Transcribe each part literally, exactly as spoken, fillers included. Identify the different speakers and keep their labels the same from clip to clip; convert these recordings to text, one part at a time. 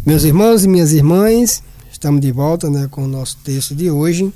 Speaker 1: Meus irmãos e minhas irmãs, estamos de volta, né, com o nosso texto de hoje.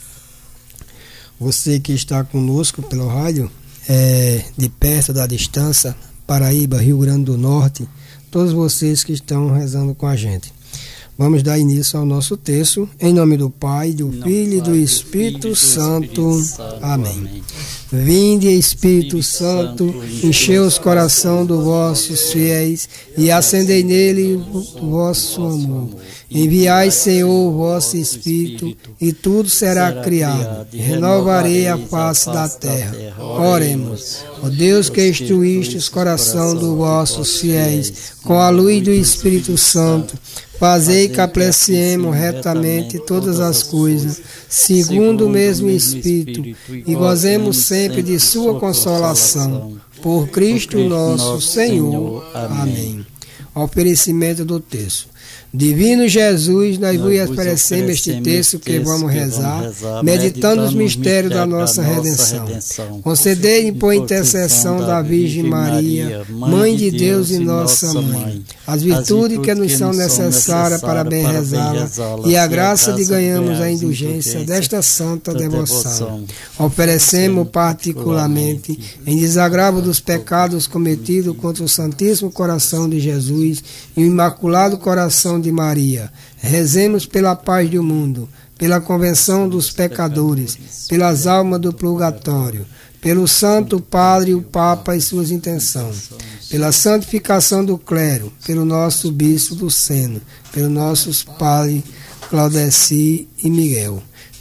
Speaker 1: Você que está conosco pelo rádio, é, de perto, da distância, Paraíba, Rio Grande do Norte, todos vocês que estão rezando com a gente. Vamos dar início ao nosso texto, em nome do Pai, do Filho e do Espírito Santo. Amém. Vinde, Espírito Santo, enchei os corações dos vossos fiéis e acendei nele o vosso amor. Enviai, Senhor, o vosso Espírito, e tudo será criado. Renovarei a face da terra. Oremos. Ó Deus que instruíste os corações dos vossos fiéis com a luz do Espírito Santo, fazei que apreciemos retamente todas as coisas, segundo o mesmo Espírito, e gozemos sempre de sua consolação. Por Cristo nosso Senhor. Amém. Oferecimento do texto. Divino Jesus, nós vos oferecemos este texto que vamos rezar, meditando os mistérios da nossa redenção. Concedei por intercessão da Virgem Maria, Mãe de Deus e nossa Mãe, as virtudes que nos são necessárias para bem rezá-la e a graça de ganharmos a indulgência desta santa devoção. Oferecemos particularmente, em desagravo dos pecados cometidos contra o Santíssimo Coração de Jesus e o Imaculado Coração de Maria, rezemos pela paz do mundo, pela convenção dos pecadores, pelas almas do purgatório, pelo Santo Padre, o Papa e suas intenções, pela santificação do clero, pelo nosso Bispo do Seno, pelos nossos padres Claudeci e Miguel,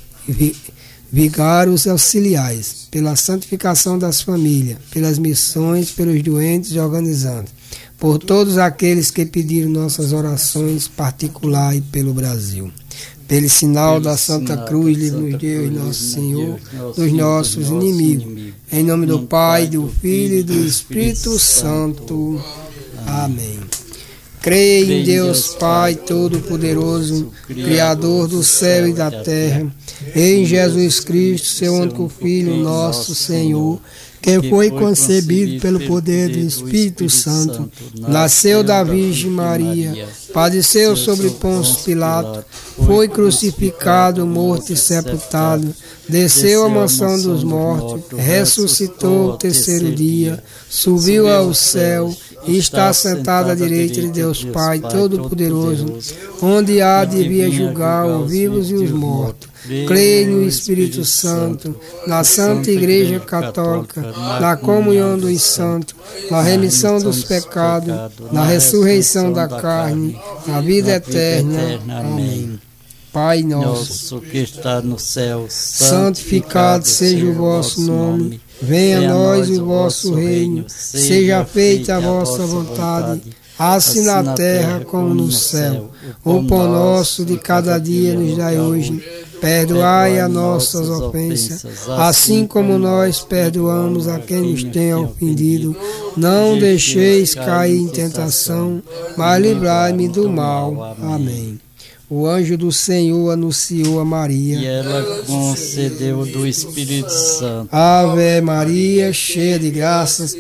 Speaker 1: vigários auxiliares, pela santificação das famílias, pelas missões, pelos doentes e organizantes, por todos aqueles que pediram nossas orações particulares pelo Brasil. Pelo sinal pelo da Santa Cruz, livre-nos Deus, nosso Senhor, dos nossos inimigos. Em nome do Pai, do Filho e do Espírito Santo. Amém. Creio em Deus Pai Todo-Poderoso, Criador do céu e da terra, e em Jesus Cristo, seu único Filho, nosso Senhor, que foi concebido pelo poder do Espírito Santo, nasceu da Virgem Maria, padeceu sobre Pôncio Pilato, foi crucificado, morto e sepultado, desceu à mansão dos mortos, ressuscitou o terceiro dia, subiu ao céu e está sentado à direita de Deus Pai Todo-Poderoso, onde há de vir julgar os vivos e os mortos. Creio no Espírito Santo, na Santa Igreja Católica, na comunhão dos santos, na remissão dos pecados, na ressurreição da carne, na vida eterna. Amém. Pai nosso, que está no céu, santificado seja o vosso nome. Venha a nós o vosso reino, seja feita a vossa vontade, assim na terra como no céu. O pão nosso de cada dia nos dai hoje. Perdoai as nossas ofensas, assim como nós perdoamos a quem nos tem ofendido. Não deixeis cair em tentação, mas livrai-me do mal. Amém. O anjo do Senhor anunciou a Maria,
Speaker 2: e ela concedeu do Espírito Santo.
Speaker 1: Ave Maria, cheia de graças,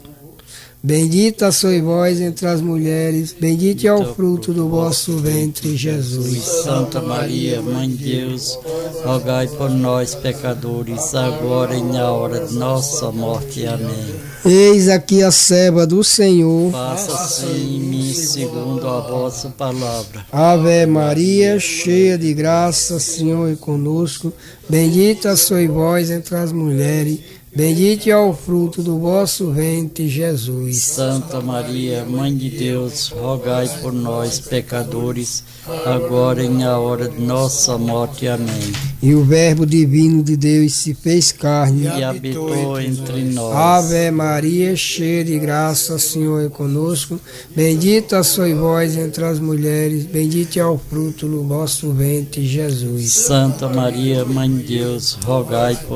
Speaker 1: bendita sois vós entre as mulheres, bendito é o fruto do vosso ventre, Jesus.
Speaker 2: Santa Maria, Mãe de Deus, rogai por nós, pecadores, agora e na hora de nossa morte. Amém.
Speaker 1: Eis aqui a serva do Senhor.
Speaker 2: Faça-se em mim segundo a vossa palavra.
Speaker 1: Ave Maria, cheia de graça, o Senhor é conosco. Bendita sois vós entre as mulheres, bendito é o fruto do vosso ventre, Jesus.
Speaker 2: Santa Maria, Mãe de Deus, rogai por nós, pecadores, agora e na hora de nossa morte. Amém.
Speaker 1: E o Verbo divino de Deus se fez carne
Speaker 2: e habitou entre nós.
Speaker 1: Ave Maria, cheia de graça, o Senhor é conosco. Bendita sois vós entre as mulheres, bendito é o fruto do vosso ventre, Jesus.
Speaker 2: Santa Maria, Mãe de Deus, rogai por